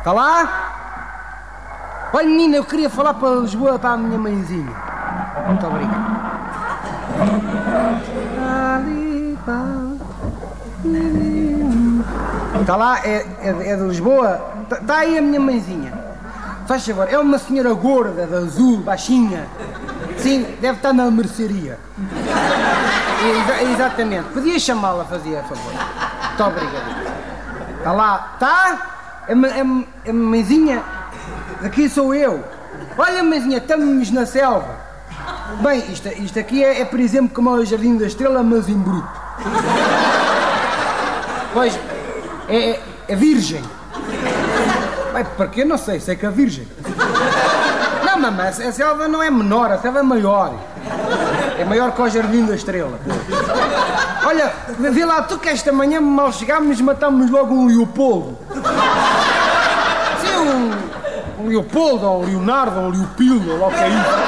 Está lá? Olha, menina, eu queria falar para Lisboa, para a minha mãezinha. Muito obrigado. Está lá? É de Lisboa? Está aí a minha mãezinha. Faz favor, é uma senhora gorda, de azul, baixinha. Sim, deve estar na mercearia. Exatamente. Podia chamá-la, fazia favor. Muito obrigado. Está lá? Está? É a mãezinha? Aqui sou eu. Olha, mãezinha, estamos na selva. Bem, isto aqui é, por exemplo, como o Jardim da Estrela, mas em bruto. Pois, é virgem. Bem, para quê? Não sei que é virgem. Não, mamãe, a selva não é menor, a selva é maior. É maior que o Jardim da Estrela. Olha, vê lá, tu que esta manhã mal chegámos, matámos logo um leopoldo. Sim, um leopoldo, ou um leonardo, ou um leopildo, ou logo que é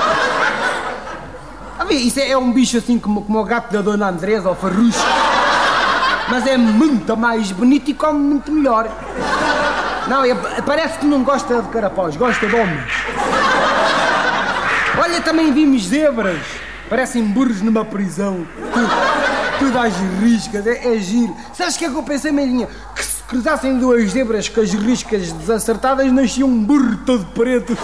isso. Isso é um bicho assim como o gato da Dona Andresa, ou farrucho. Mas é muito mais bonito e come muito melhor. Não, parece que não gosta de carapós, gosta de homens. Olha, também vimos zebras. Parecem burros numa prisão. Tudo às riscas, é giro. Sabes o que é que eu pensei, mãezinha? Que se cruzassem duas zebras com as riscas desacertadas, nascia um burro todo preto.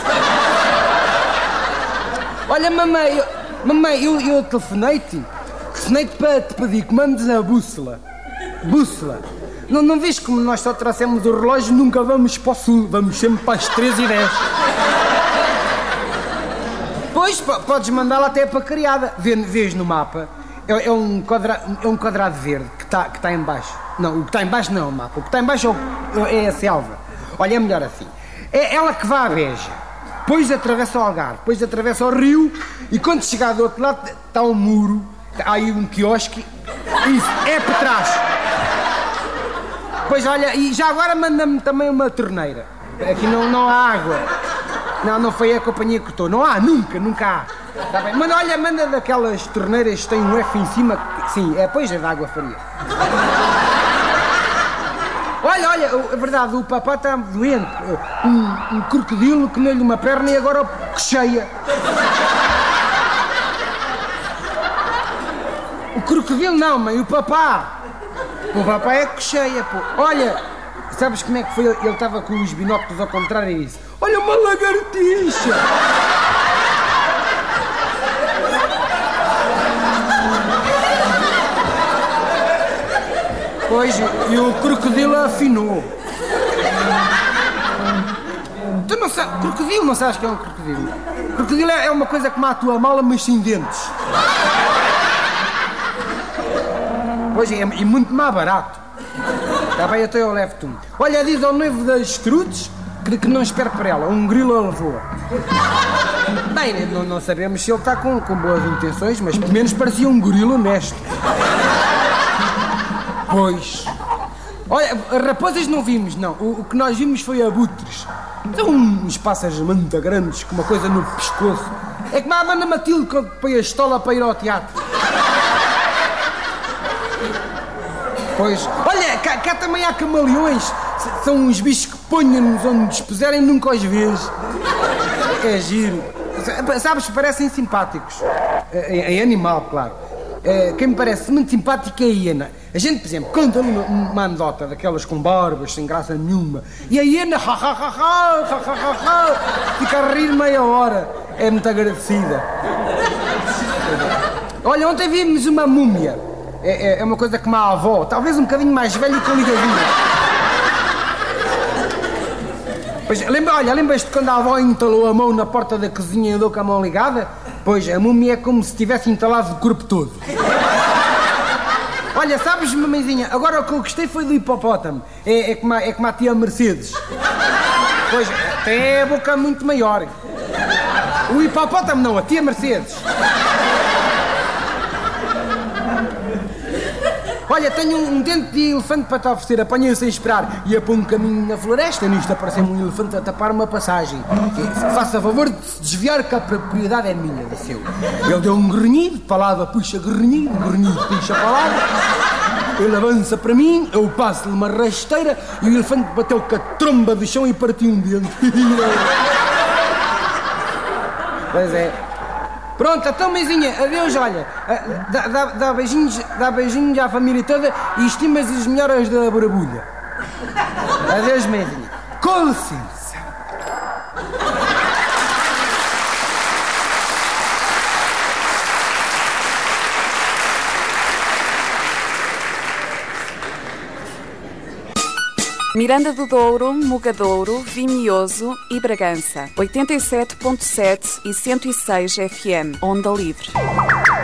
Olha, mamãe, eu telefonei-te para te pedir que mandes a bússola. Bússola. Não vês como nós só trouxemos o relógio, nunca vamos para o sul, vamos sempre para as 13h10. Pois, podes mandá-la até para a criada. Vês no mapa, é um quadrado verde que está em baixo. Não, o que está em baixo não é o mapa, o que está em baixo é a selva. Olha, é melhor assim. É ela que vai à Beja, depois atravessa o Algarve, depois atravessa o rio e quando chegar do outro lado está um muro, há aí um quiosque, isso, é para trás. Pois olha, e já agora manda-me também uma torneira. Aqui não há água. Não foi a companhia que cortou. Não há, nunca há. Tá bem? Olha, manda daquelas torneiras que têm um F em cima. Sim, pois é de água fria. Olha, é verdade, o papá está doente. Um crocodilo que comeu-lhe uma perna e agora cocheia. O crocodilo não, mãe, o papá. O papá é cocheia, pô. Olha, sabes como é que foi? Ele estava com os binóculos ao contrário e disse: olha, uma lagartixa! Pois, e o crocodilo afinou. Tu não sabes, crocodilo, não sabes que é um crocodilo? Crocodilo é uma coisa como a tua mala, mas sem dentes. Pois é, e muito mais barato. Está bem, até eu levo-te um. Olha, diz ao noivo das estrudes que não espere por ela, um grilo a levou. Bem, não sabemos se ele está com boas intenções, mas pelo menos parecia um grilo honesto. Pois. Olha, raposas não vimos, não. O que nós vimos foi abutres. São uns pássaros muito grandes, com uma coisa no pescoço. É como a Ana Matilde quando põe a estola para ir ao teatro. Pois. Olha, cá também há camaleões. São uns bichos que ponham-nos onde nos puserem, nunca os vês. É giro. Sabes, parecem simpáticos. Em animal, claro. Quem me parece muito simpático é a hiena. A gente, por exemplo, conta-lhe uma anedota daquelas com barbas, sem graça nenhuma. E a hiena, fica a rir meia hora. É muito agradecida. Olha, ontem vimos uma múmia. É uma coisa como a avó, talvez um bocadinho mais velha que a ligadinha. Pois, lembras-te quando a avó entalou a mão na porta da cozinha e andou com a mão ligada? Pois, a múmia é como se tivesse entalado o corpo todo. Olha, sabes, mamãezinha, agora o que eu gostei foi do hipopótamo. É como a tia Mercedes. Pois, tem a boca muito maior. O hipopótamo não, a tia Mercedes. Olha, tenho um dente de elefante para te oferecer, apanhei-o sem esperar. Ia para um caminho na floresta, nisto apareceu-me um elefante a tapar uma passagem. Faça favor de se desviar que a propriedade é minha, disse eu. Ele deu um grunhido, palavra puxa grunhido, grunhido puxa palavra. Ele avança para mim, eu passo-lhe uma rasteira e o elefante bateu com a tromba do chão e partiu um dente. Pois é. Pronto, então, mãezinha, adeus, olha. Dá beijinhos à família toda e estimas as melhoras da Brabulha. Adeus, mãezinha. Com licença. Miranda do Douro, Mogadouro, Vimioso e Bragança. 87.7 e 106 FM. Onda Livre.